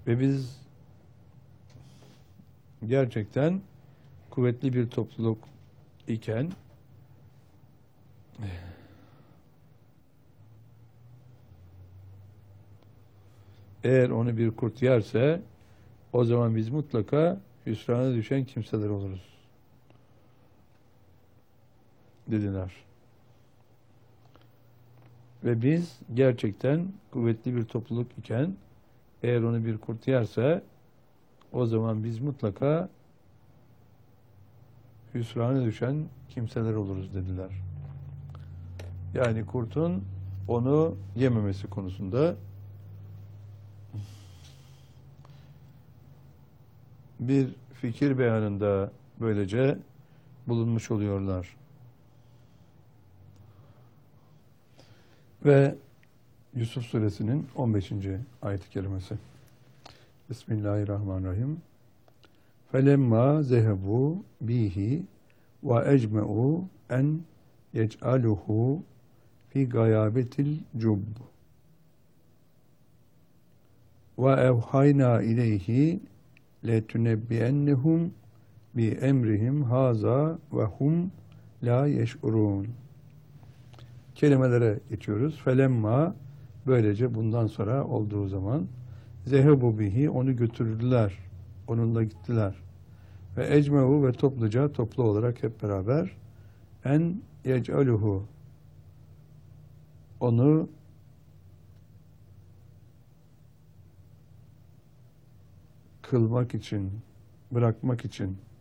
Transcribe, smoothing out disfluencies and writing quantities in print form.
Ve biz gerçekten kuvvetli bir topluluk iken eğer onu bir kurt yerse o zaman biz mutlaka hüsrana düşen kimseler oluruz dediler. Ve biz gerçekten kuvvetli bir topluluk iken eğer onu bir kurt yerse o zaman biz mutlaka hüsrana düşen kimseler oluruz dediler. Yani kurtun onu yememesi konusunda bir fikir beyanında böylece bulunmuş oluyorlar. Ve Yusuf Suresinin 15. ayet-i kerimesi. Bismillahirrahmanirrahim. Felemma zehebu bihi ve ecme'u en yec'aluhu fi gayabetil cub. Ve evhayna ileyhi letunebbiyennehum bi emrihim haza ve hum la yeş'urun. Kelimelere geçiyoruz. Felemma, böylece bundan sonra olduğu zaman, zehebu bihi, onu götürdüler. Onunla gittiler. Ve ecmehu, ve topluca, toplu olarak hep beraber, en yec'aluhu, onu kılmak için, bırakmak için,